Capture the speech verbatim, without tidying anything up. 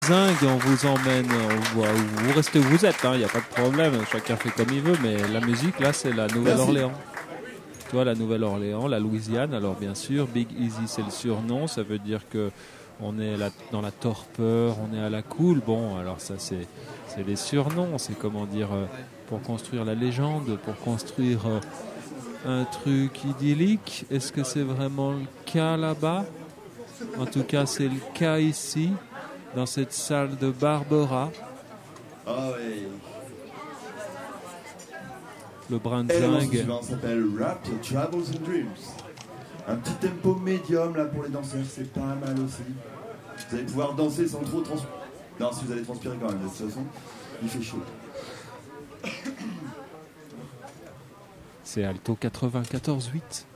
Zingue, on vous emmène, on voit où vous restez où vous êtes, il hein, n'y a pas de problème, chacun fait comme il veut, mais la musique là c'est la Nouvelle-Orléans. Tu vois, la Nouvelle-Orléans, la Louisiane, alors bien sûr, Big Easy c'est le surnom, ça veut dire que on est là, dans la torpeur, on est à la cool, bon alors ça c'est, c'est les surnoms, c'est comment dire, euh, pour construire la légende, pour construire euh, un truc idyllique, est-ce que c'est vraiment le cas là-bas? En tout cas c'est le cas ici. Dans cette salle de Barbara. Ah oui. Le brin de Et le morceau zingue. suivant s'appelle Rap Travels and Dreams. Un petit tempo médium là pour les danseurs, c'est pas mal aussi. Vous allez pouvoir danser sans trop transpirer. Non, si vous allez transpirer quand même, de toute façon, il fait chaud. C'est Alto quatre-vingt-quatorze huit.